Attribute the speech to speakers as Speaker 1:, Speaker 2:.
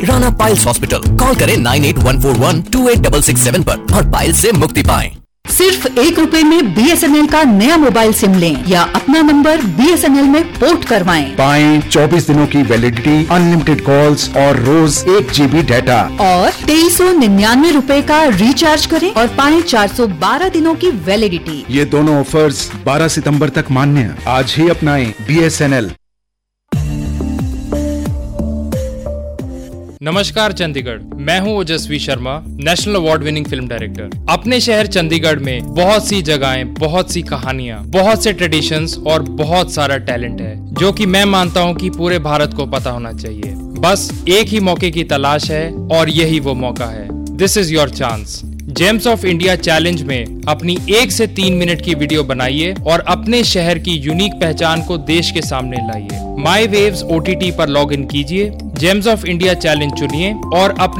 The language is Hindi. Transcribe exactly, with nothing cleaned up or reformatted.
Speaker 1: Rana piles hospital. कॉल करें nine eight one four one two eight six six seven पर और पाइल्स से मुक्ति पाएं।
Speaker 2: सिर्फ एक रुपए में बी एस एन एल का नया मोबाइल सिम लें या अपना number B S N L में पोर्ट करवाएं।
Speaker 3: पाएं चौबीस दिनों की वैलिडिटी, अनलिमिटेड कॉल्स और रोज एक जीबी डाटा।
Speaker 2: और तेईस सौ निन्यानवे रूपए का रिचार्ज करें और पाएं चार सौ बारह दिनों की वैलिडिटी।
Speaker 3: ये दोनों ऑफर्स बारह सितंबर तक मान्य। आज ही अपनाएं बी एस एन एल।
Speaker 4: नमस्कार चंडीगढ़, मैं हूं ओजस्वी Sharma, national award winning film director. अपने शहर चंडीगढ़ में बहुत सी जगहें, बहुत सी कहानियां, बहुत से ट्रेडिशंस और बहुत सारा टैलेंट है जो कि मैं मानता हूं कि पूरे भारत को पता होना चाहिए। बस एक ही मौके की तलाश है और यही वो मौका है। This is your chance. James of India challenge में अपनी एक से तीन मिनट की वीडियो बनाइए और अपने शहर की यूनिक पहचान को देश के सामने लाइए। माई वेव्स ओ टी टी पर लॉग इन कीजिए, जेम्स ऑफ इंडिया चैलेंज चुनिए और अपने